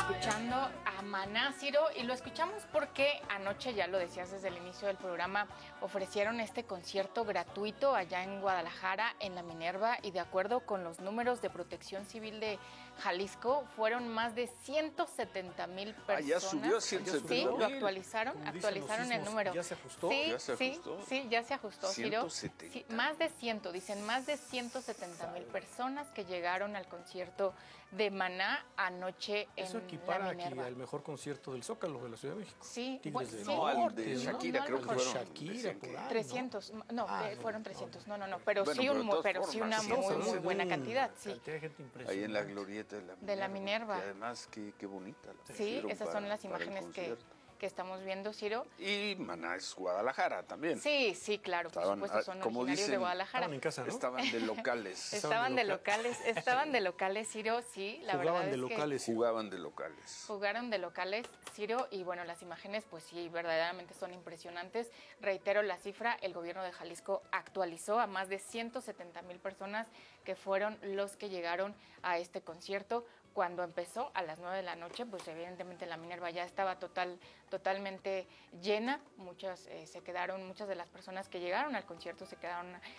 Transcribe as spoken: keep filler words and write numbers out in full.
escuchando a Maná, Ciro, y lo escuchamos porque anoche, ya lo decías desde el inicio del programa, ofrecieron este concierto gratuito allá en Guadalajara, en la Minerva, y de acuerdo con los números de Protección Civil de Jalisco, fueron más de ciento setenta mil personas. Ah, ya subió a ciento setenta mil. Sí, lo actualizaron, actualizaron el número. ¿Ya se ajustó? Sí, ¿Ya se sí, ajustó? sí, ya se ajustó, Ciro. ciento setenta. Sí, más de cien, dicen, más de ciento setenta mil personas que llegaron al concierto de Maná anoche en Eso equipara la aquí Minerva. al mejor concierto del Zócalo de la Ciudad de México. Sí, Tigres bueno, del sí. No, al Norte, de ¿no? Shakira No, creo no, que no, fueron. Shakira, decían por que- ahí. trescientos, no, Ah, eh, no, fueron no, trescientos, no. no, no, no, pero Bueno, sí, pero de un, todas pero sí una formas, muy, estamos muy hablando buena de cantidad, sí. Cantidad de gente Ahí impresionante. en la glorieta de la Minerva. De la Minerva. Y además, qué, qué bonita. La Sí, pusieron esas para- son las para el imágenes que, concierto. que estamos viendo, Ciro. Y Maná es Guadalajara también. Sí, sí, claro, por Estaban, supuesto, son ah, como originarios de dicen, Guadalajara. Estaban en casa, ¿no? Estaban de locales. Estaban de local. locales, estaban de locales, Ciro, sí, la Jugaban verdad de es locales. que Jugaban de locales. jugaron de locales, Ciro, y bueno, las imágenes pues sí, verdaderamente son impresionantes. Reitero la cifra, el gobierno de Jalisco actualizó a más de ciento setenta mil personas que fueron los que llegaron a este concierto. Cuando empezó a las nueve de la noche, pues evidentemente la Minerva ya estaba total, totalmente llena. Muchas eh, se quedaron, muchas de las personas que llegaron al concierto se quedaron